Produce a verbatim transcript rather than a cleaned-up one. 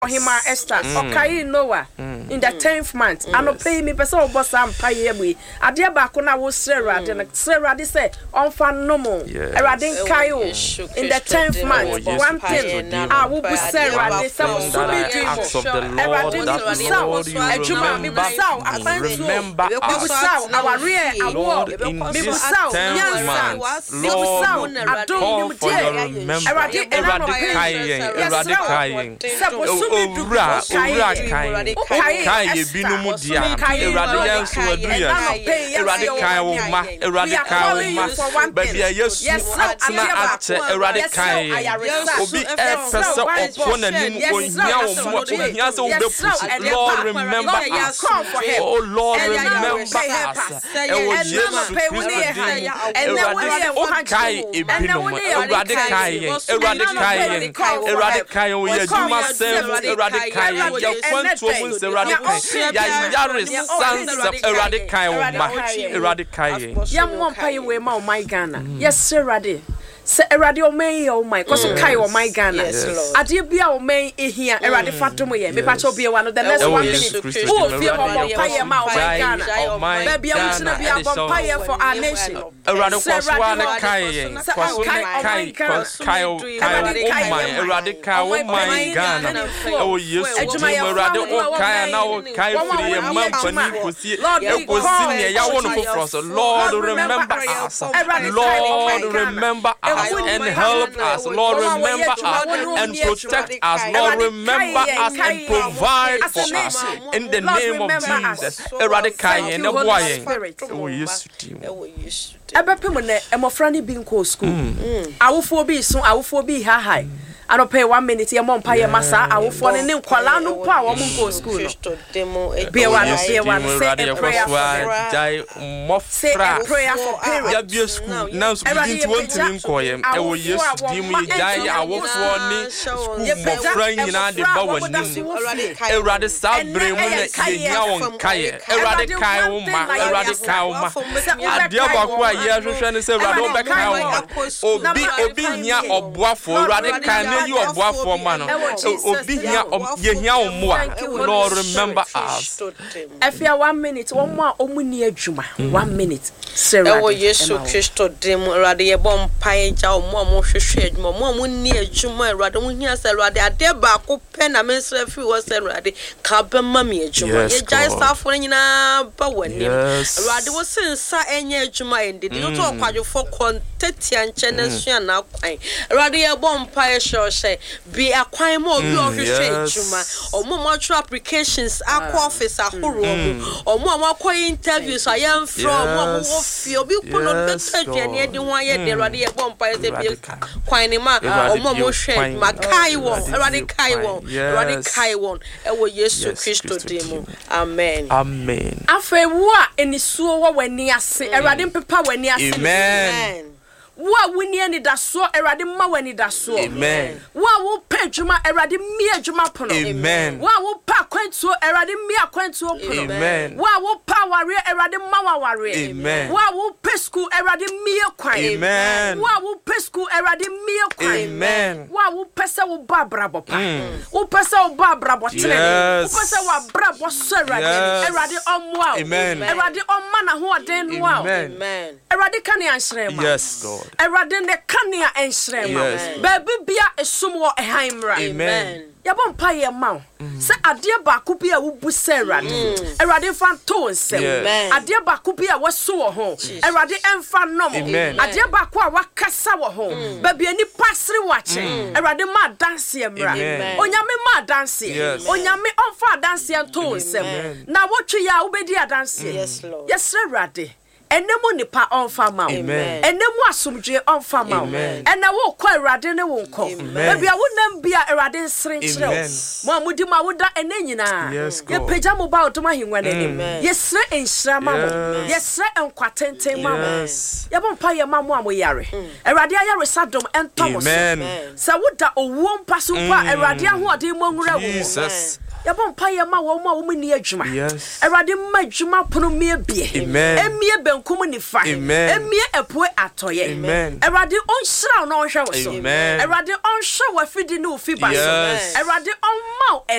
Hima Esther, okay, Noah, in the tenth month, and no pay me, person of boss, I'm paying me. I dear back when I was Sarah, and Sarah, they say, on fan no more. I didn't Kayo in the tenth month. One thing, I will be Sarah, they say, acts of the Lord, that Lord, you remember, remember us, our rear, our Lord, in this tenth month, Lord, call for your remembrance. Eradicaying, eradicaying. Ura, ura kai, kai binumu dia. Eradiyan suaduya. Eradikai uma, eradikai uma. Baby ayesu atina ate eradikai. Obi efese opona nimu ohia omo, ohia se obepu. Lord remember us. Oh Lord remember us. Ewo Yesu Kristo. Eradikai okai ebinumu. Eradikai, eradikai, eradikai oye juma se. Eradikai, your friend woman's eradikai, Yaris, sons of eradikai, eradikai. Young one pay away, my Ghana. Yes, sir, Raddy. Say radio may oh my cause kai oh my Ghana. Ade bia o may here erade fatomo ye me pacho bia one of the next one minute. Who feel on fire ma oh my Ghana. Baby I wish to be a fire for our nation. Erade kwaswa kai kwaswa kai kai kai oh my erade kai oh my Ghana. Oh yes erade o kai na o kai free e man pani kosi e kosi ne ya wono foforo. Lord remember us. Lord remember us. And help us, Lord, remember us and protect us, Lord, remember us and provide for us in the name of Jesus. Eradicate and the we used to. Ebepemone emofrani bi nko school. Awofo bi so awofo bi ha ha. I don't pay one minute. Your mom pay a massa. I will fall in the Kuala power. Go school. Be one, be one. Say a prayer for say a prayer for parents. Be a school now. Speaking to one to him, Koyam. I will use Dimmy die. I will for me. School more friend in the Bowen. A rather south brain when it came on Kaya. A rather Kayoma. A rather Kayoma. A dear Bakwa, yes, and say Radoba Kayoma. Or be Obinia or Boafo, rather Kayama. You are boy for man. Obi here, ye here on more. Lord, remember us. If you one minute, one more, omuni ejuma. One minute. Sarah. Ewo Yesu Kristo dem rade ye bom pai ja o mo mo hwehwe ejuma mo mo ni ejuma rade mo hia se rade ade ba ko pe na mensra fi wo se rade ka be ma me ejuma ye jai safo nyina ba wani rade wo sensa enye ejuma ende de to kwadwo fo kontatia nche na sua na kwan rade ye bom pai say be a crime or you of your or more applications aqua office a horror or more interviews I am from one feel people not better near the one yet there are the bumpire quinema or more shame Makai won radikai won radikai won and what Yesu Christo demo amen amen after what any so when near say a radin papa when near amen. Wa wini ani da so erade ma wani da so amen wa wo pa dwuma erade mi adwuma pono amen wa wo pa kwantuo erade mi akwantuo pono amen wa wo pa ware erade ma wa ware amen wa wo pa school erade mi kwan amen wa wo pa school erade mi kwan amen wa wo pese wo ba brabo pa wo pese wo ba brabo tene wo pese wo brabo so erade erade omwa amen erade omma na ho den wa amen erade kan ya nsrema yes Lord Erade ne kania ensrema baby bia esum wo ehaimra amen yabon pa ye ma se ade ba ko bia wo bu se erade erade fa to nsem ade ba ko bia wo so wo ho erade emfa nom ade ba ko a wakasa wo ho baby ani pasre wache erade ma dance emra onyame ma dance onyame onfa dance to nsem na wo twe ya wo bedi dance yes Lord yes erade enemu nipa onfa ma enemu asumdwe onfa ma ena wo kwa erade ne wo nko bia wo nam bia erade nsrenkyere mo amudi ma wo da ene nyina ye peja mo ba odoma hinwa ne ye sre enhyira ma mo ye sre enkwatenten ma mo ye bon pa ye ma mo amo yare erade ayare sadom entomo so wo da owuo mpa so pa erade ahoɔden mo nwura wo Jesus Yabon paya ma wo ma wo mni adwuma. Erade ma adwuma pono mie bie. Emie benkum ni fa. Emie epoe atoye. Erade on hira na on hwe wo so. Erade on hwe wa fidi ni ofi ba so. Erade on ma